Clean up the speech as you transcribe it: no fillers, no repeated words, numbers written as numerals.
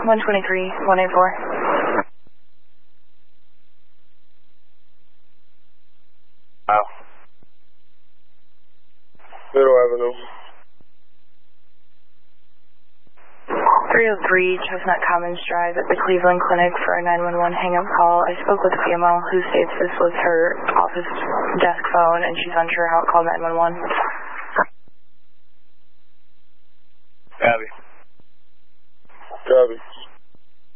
123, 184. Wow. Middle Avenue. 303 Chestnut Commons Drive at the Cleveland Clinic for a 911 hang-up call. I spoke with the PMO who states this was her office desk phone and she's unsure how it called 911.